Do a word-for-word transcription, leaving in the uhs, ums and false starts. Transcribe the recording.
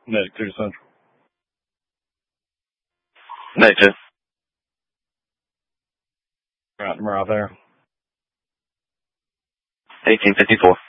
Medic two to Central. Medic two. Right, we're out there. eighteen fifty-four.